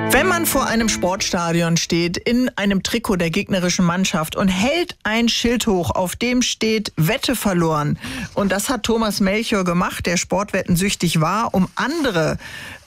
Wenn man vor einem Sportstadion steht, in einem Trikot der gegnerischen Mannschaft und hält ein Schild hoch, auf dem steht Wette verloren. Und das hat Thomas Melchior gemacht, der sportwettensüchtig war, um andere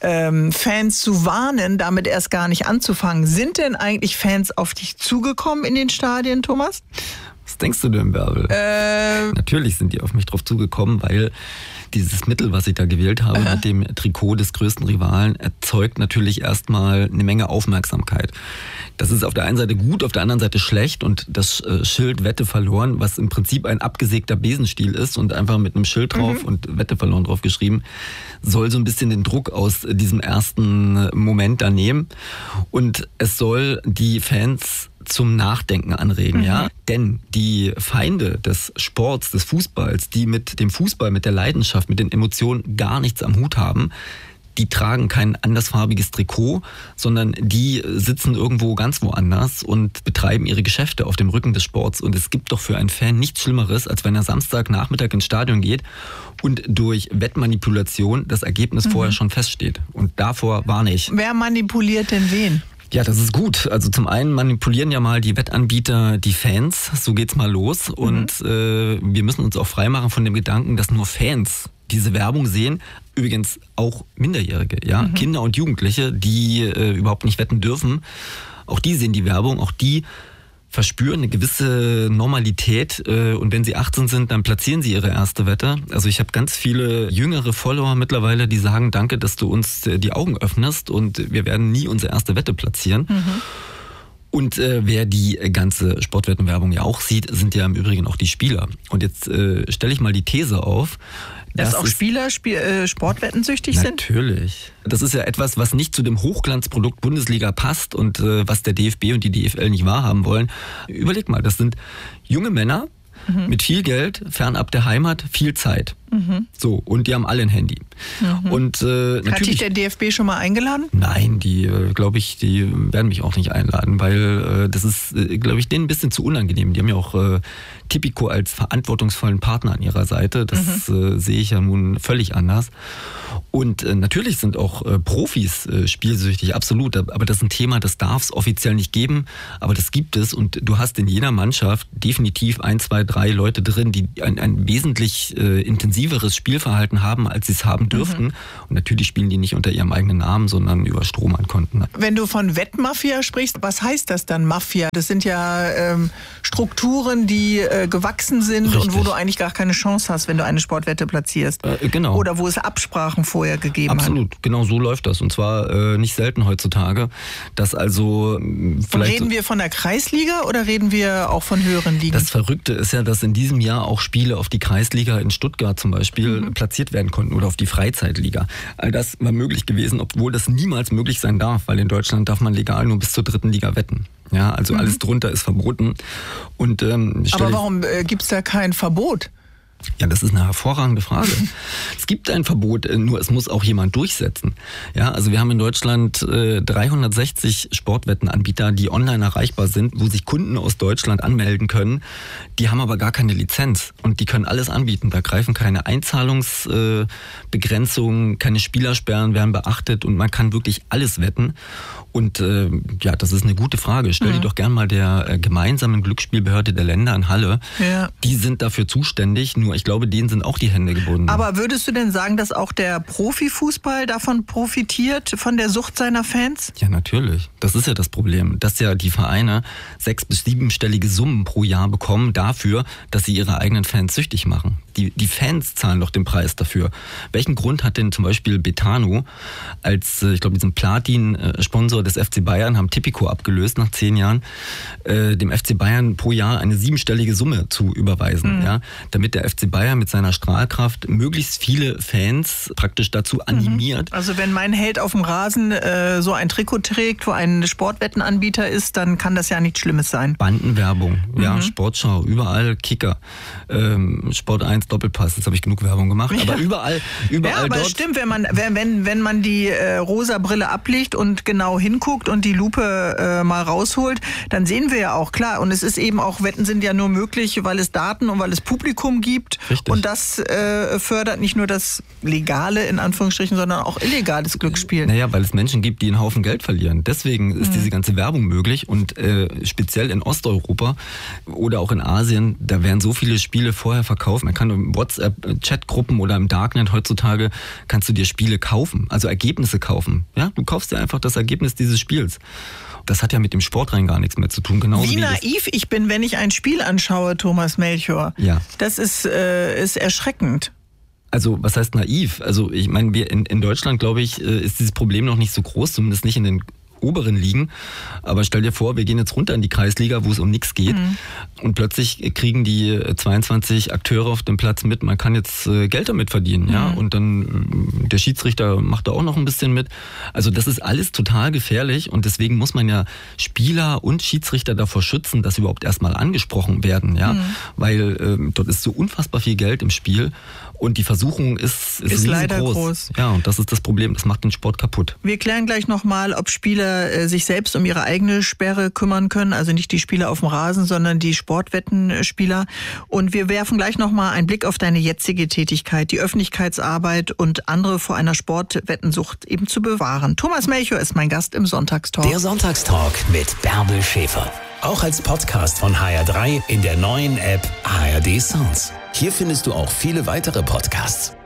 Fans zu warnen, damit erst gar nicht anzufangen. Sind denn eigentlich Fans auf dich zugekommen in den Stadien, Thomas? Was denkst du denn, Bärbel? Natürlich sind die auf mich drauf zugekommen, weil dieses Mittel, was ich da gewählt habe, mit dem Trikot des größten Rivalen, erzeugt natürlich erstmal eine Menge Aufmerksamkeit. Das ist auf der einen Seite gut, auf der anderen Seite schlecht, und das Schild Wette verloren, was im Prinzip ein abgesägter Besenstiel ist und einfach mit einem Schild drauf und Wette verloren drauf geschrieben, soll so ein bisschen den Druck aus diesem ersten Moment da nehmen, und es soll die Fans zum Nachdenken anregen, ja. Denn die Feinde des Sports, des Fußballs, die mit dem Fußball, mit der Leidenschaft, mit den Emotionen gar nichts am Hut haben, die tragen kein andersfarbiges Trikot, sondern die sitzen irgendwo ganz woanders und betreiben ihre Geschäfte auf dem Rücken des Sports. Und es gibt doch für einen Fan nichts Schlimmeres, als wenn er Samstagnachmittag ins Stadion geht und durch Wettmanipulation das Ergebnis vorher schon feststeht. Und davor warne ich. Wer manipuliert denn wen? Ja, das ist gut. Also zum einen manipulieren ja mal die Wettanbieter die Fans, so geht's mal los. Und wir müssen uns auch freimachen von dem Gedanken, dass nur Fans diese Werbung sehen. Übrigens auch Minderjährige, ja, Kinder und Jugendliche, die überhaupt nicht wetten dürfen. Auch die sehen die Werbung, auch die verspüren eine gewisse Normalität, und wenn sie 18 sind, dann platzieren sie ihre erste Wette. Also ich habe ganz viele jüngere Follower mittlerweile, die sagen, danke, dass du uns die Augen öffnest, und wir werden nie unsere erste Wette platzieren. Und wer die ganze Sportwettenwerbung ja auch sieht, sind ja im Übrigen auch die Spieler. Und jetzt stelle ich mal die These auf, dass auch Spieler sportwettensüchtig sind? Natürlich. Das ist ja etwas, was nicht zu dem Hochglanzprodukt Bundesliga passt und was der DFB und die DFL nicht wahrhaben wollen. Überleg mal, das sind junge Männer mit viel Geld, fernab der Heimat, viel Zeit. So, und die haben alle ein Handy. Und natürlich, hat dich der DFB schon mal eingeladen? Nein, die, glaube ich, die werden mich auch nicht einladen, weil das ist, glaube ich, denen ein bisschen zu unangenehm. Die haben ja auch Tipico als verantwortungsvollen Partner an ihrer Seite. Das sehe ich ja nun völlig anders. Und natürlich sind auch Profis spielsüchtig, absolut. Aber das ist ein Thema, das darf es offiziell nicht geben. Aber das gibt es, und du hast in jeder Mannschaft definitiv 1, 2, 3 Leute drin, die ein wesentlich intensiveres Spielverhalten haben, als sie es haben dürften. Und natürlich spielen die nicht unter ihrem eigenen Namen, sondern über Strohmannkonten. Wenn du von Wettmafia sprichst, was heißt das dann, Mafia? Das sind ja Strukturen, die gewachsen sind. Richtig. Und wo du eigentlich gar keine Chance hast, wenn du eine Sportwette platzierst. Genau. Oder wo es Absprachen vorher gegeben hat. Absolut, genau so läuft das. Und zwar nicht selten heutzutage, dass also vielleicht... Und reden wir von der Kreisliga oder reden wir auch von höheren Ligen? Das Verrückte ist ja, dass in diesem Jahr auch Spiele auf die Kreisliga in Stuttgart zum Beispiel platziert werden konnten oder auf die Freizeitliga. All das war möglich gewesen, obwohl das niemals möglich sein darf, weil in Deutschland darf man legal nur bis zur 3. Liga wetten. Ja, also alles drunter ist verboten. Und, aber warum gibt es da kein Verbot? Ja, das ist eine hervorragende Frage. Es gibt ein Verbot, nur es muss auch jemand durchsetzen. Ja, also wir haben in Deutschland 360 Sportwettenanbieter, die online erreichbar sind, wo sich Kunden aus Deutschland anmelden können. Die haben aber gar keine Lizenz und die können alles anbieten. Da greifen keine Einzahlungsbegrenzungen, keine Spielersperren werden beachtet und man kann wirklich alles wetten. Und ja, das ist eine gute Frage. Stell dir doch gern mal der gemeinsamen Glücksspielbehörde der Länder in Halle. Ja. Die sind dafür zuständig, nur ich glaube, denen sind auch die Hände gebunden. Aber würdest du denn sagen, dass auch der Profifußball davon profitiert, von der Sucht seiner Fans? Ja, natürlich. Das ist ja das Problem, dass ja die Vereine 6- bis 7-stellige Summen pro Jahr bekommen dafür, dass sie ihre eigenen Fans süchtig machen. Die Fans zahlen doch den Preis dafür. Welchen Grund hat denn zum Beispiel Betano als, ich glaube, diesen Platin-Sponsor des FC Bayern, haben Tipico abgelöst nach 10 Jahren, dem FC Bayern pro Jahr eine 7-stellige Summe zu überweisen, ja, damit der FC Bayern mit seiner Strahlkraft möglichst viele Fans praktisch dazu animiert. Also wenn mein Held auf dem Rasen so ein Trikot trägt, wo ein Sportwettenanbieter ist, dann kann das ja nichts Schlimmes sein. Bandenwerbung, ja, Sportschau, überall Kicker, Sport 1 Doppelpass. Jetzt habe ich genug Werbung gemacht. Aber überall aber dort. Stimmt, wenn man die rosa Brille ablegt und genau hinguckt und die Lupe mal rausholt, dann sehen wir ja auch, klar. Und es ist eben auch, Wetten sind ja nur möglich, weil es Daten und weil es Publikum gibt. Richtig. Und das fördert nicht nur das legale, in Anführungsstrichen, sondern auch illegales Glücksspiel. Naja, weil es Menschen gibt, die einen Haufen Geld verlieren. Deswegen ist diese ganze Werbung möglich. Und speziell in Osteuropa oder auch in Asien, da werden so viele Spiele vorher verkauft. Man kann in WhatsApp-Chatgruppen oder im Darknet heutzutage kannst du dir Spiele kaufen, also Ergebnisse kaufen. Ja, du kaufst dir einfach das Ergebnis dieses Spiels. Das hat ja mit dem Sport rein gar nichts mehr zu tun. Genauso wie naiv ich bin, wenn ich ein Spiel anschaue, Thomas Melchior. Ja. Das ist erschreckend. Also was heißt naiv? Also ich meine, wir in Deutschland, glaube ich, ist dieses Problem noch nicht so groß, zumindest nicht in den oberen Ligen. Aber stell dir vor, wir gehen jetzt runter in die Kreisliga, wo es um nichts geht. Und plötzlich kriegen die 22 Akteure auf dem Platz mit, man kann jetzt Geld damit verdienen. Ja? Und dann der Schiedsrichter macht da auch noch ein bisschen mit. Also das ist alles total gefährlich und deswegen muss man ja Spieler und Schiedsrichter davor schützen, dass sie überhaupt erstmal angesprochen werden. Ja? Weil dort ist so unfassbar viel Geld im Spiel und die Versuchung ist leider groß. Ja, und das ist das Problem, das macht den Sport kaputt. Wir klären gleich nochmal, ob Spieler sich selbst um ihre eigene Sperre kümmern können, also nicht die Spieler auf dem Rasen, sondern die Sportwettenspieler. Und wir werfen gleich nochmal einen Blick auf deine jetzige Tätigkeit, die Öffentlichkeitsarbeit und andere vor einer Sportwettensucht eben zu bewahren. Thomas Melchior ist mein Gast im Sonntagstalk. Der Sonntagstalk mit Bärbel Schäfer. Auch als Podcast von HR3 in der neuen App ARD Sounds. Hier findest du auch viele weitere Podcasts.